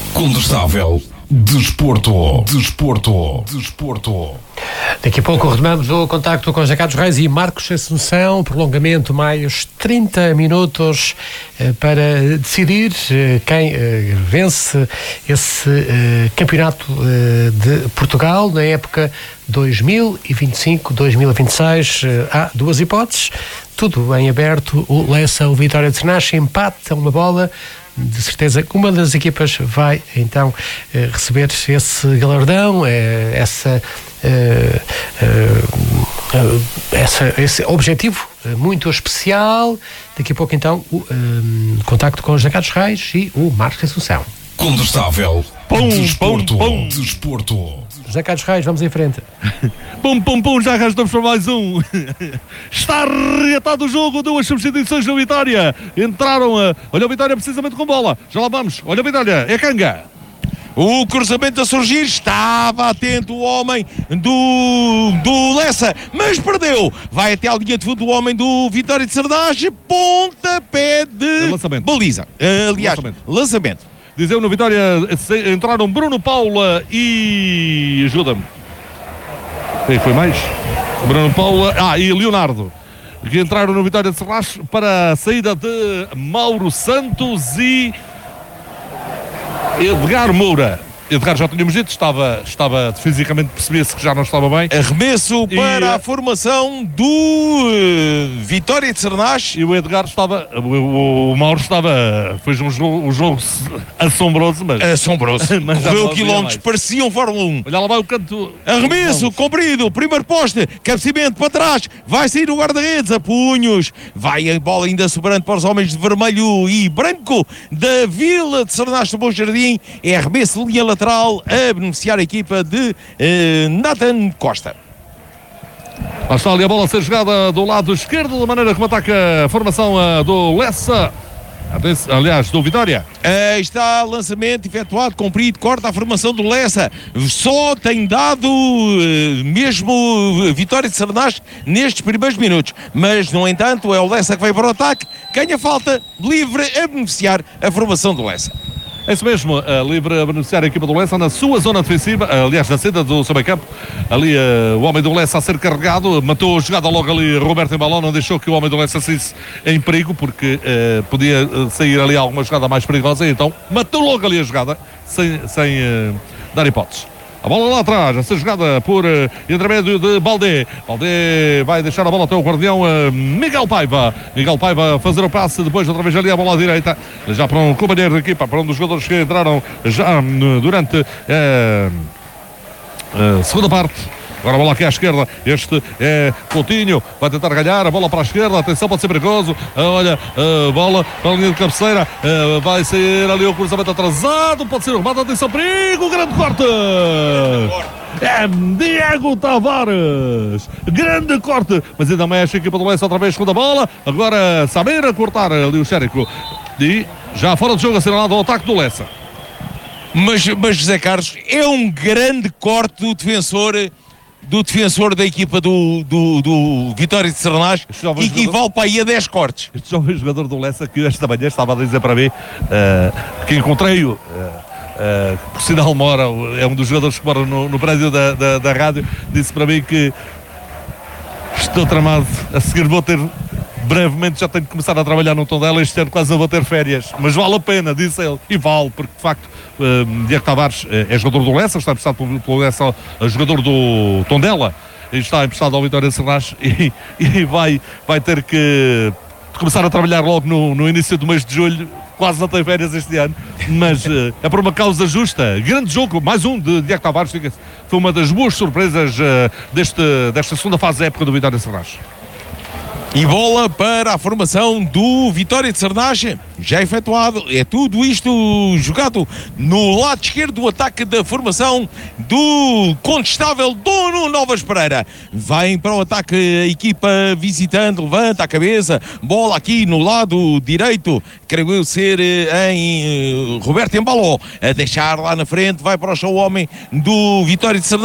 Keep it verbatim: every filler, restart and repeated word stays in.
Condestável Desporto. Desporto. Desporto. Daqui a pouco retomamos o contacto com José Carlos Reis e Marcos Assunção. Prolongamento mais trinta minutos eh, para decidir eh, quem eh, vence esse eh, campeonato eh, de Portugal na época dois mil e vinte e cinco dois mil e vinte e seis. Eh, há duas hipóteses, tudo em aberto. O Lessa, o Vitória de Cernache, empate a uma bola. De certeza que uma das equipas vai então eh, receber esse galardão, eh, essa, eh, eh, essa, esse objetivo eh, muito especial. Daqui a pouco então o eh, contacto com os José Carlos Reis e o Marcos Assunção. Condestável Pum, Desporto. pum, pum. Desporto. José Carlos Reis, vamos em frente. Pum, pum, pum, já arrastamos para mais um. Está reatado o jogo, duas substituições do Vitória. Entraram a... Olha o Vitória precisamente com bola. Já lá vamos. Olha o Vitória, é Canga. O cruzamento a surgir, estava atento o homem do, do Lessa, mas perdeu. Vai até à linha de fundo o homem do Vitória de Cernache, pontapé de lançamento. baliza. Aliás, Lançamento. lançamento. Diz eu no Vitória, entraram Bruno Paula e... Ajuda-me. Quem foi mais? Bruno Paula... Ah, e Leonardo. Que entraram no Vitória de Cernache para a saída de Mauro Santos e... Edgar Moura. Edgar, já tínhamos dito, estava, estava fisicamente, percebia-se que já não estava bem. Arremesso para E, a formação do uh, Vitória de Cernache. E o Edgar estava, o, o, o Mauro estava, fez um jogo, um jogo assombroso, mas... Assombroso. Mas já Correu não havia quilómetros, mais. parecia um Fórmula um. Olha lá vai o canto. Arremesso, Vamos. comprido, primeiro poste, cabeceamento para trás, vai sair o guarda-redes a punhos, vai a bola ainda sobrando para os homens de vermelho e branco da Vila de Cernache do Bom Jardim. É arremesso de linha lateral a beneficiar a equipa de uh, Nathan Costa. Lá está ali a bola a ser jogada do lado esquerdo, da maneira como ataca a formação uh, do Lessa, aliás, do Vitória. Uh, está lançamento efetuado, comprido, corta a formação do Lessa. Só tem dado uh, mesmo Vitória de Cernache nestes primeiros minutos. Mas, no entanto, é o Lessa que vai para o ataque, ganha falta, livre a beneficiar a formação do Lessa. É isso mesmo, uh, livre a beneficiar a equipa do Lessa na sua zona defensiva, uh, aliás, na saída do seu meio-campo. Ali uh, o homem do Lessa a ser carregado, matou a jogada logo ali Roberto Embalão, não deixou que o homem do Lessa saísse em perigo, porque uh, podia uh, sair ali alguma jogada mais perigosa, e então matou logo ali a jogada, sem, sem uh, dar hipóteses. A bola lá atrás, a ser jogada por uh, intermédio de Baldé. Baldé vai deixar a bola até o guardião uh, Miguel Paiva. Miguel Paiva a fazer o passe, depois outra vez ali a bola à direita, já para um companheiro de equipa, para um dos jogadores que entraram já uh, durante a uh, uh, segunda parte. Agora a bola aqui à esquerda, este é Coutinho, vai tentar ganhar, a bola para a esquerda, atenção, pode ser perigoso, olha, a bola para a linha de cabeceira, vai sair ali o cruzamento atrasado, pode ser arrumado, atenção, perigo, grande corte! É Diego Tavares, grande corte, mas ainda mexe a equipa do Lessa outra vez, segunda bola, agora Samir a cortar ali o Xérico, e já fora de jogo assinalado o ataque do Lessa. Mas, mas José Carlos, é um grande corte do defensor... do defensor da equipa do, do, do Vitória de Cernache, e que vale para aí a dez cortes. Este jovem jogador do Lessa que esta manhã estava a dizer para mim, uh, que encontrei-o, uh, uh, por sinal mora, é um dos jogadores que mora no, no prédio da, da, da rádio, disse para mim que estou tramado, a seguir vou ter... brevemente já tenho de começar a trabalhar no Tondela, este ano quase a vou ter férias, mas vale a pena, disse ele, e vale, porque de facto uh, Diego Tavares uh, é jogador do Lessa, está emprestado pelo, pelo Lessa, uh, jogador do Tondela, e está emprestado ao Vitória de Cernache, e, e vai, vai ter que começar a trabalhar logo no, no início do mês de julho, quase não tem férias este ano, mas uh, é por uma causa justa. Grande jogo, mais um de Diego Tavares, foi uma das boas surpresas uh, deste, desta segunda fase da época do Vitória de Cernache. E bola para a formação do Vitória de Cernache, já efetuado. É tudo isto jogado no lado esquerdo do ataque da formação do contestável Dono Novas Pereira. Vem para o ataque a equipa visitante, levanta a cabeça, bola aqui no lado direito, creio eu ser em Roberto Embaló, a deixar lá na frente, vai para o show homem do Vitória de Cernache.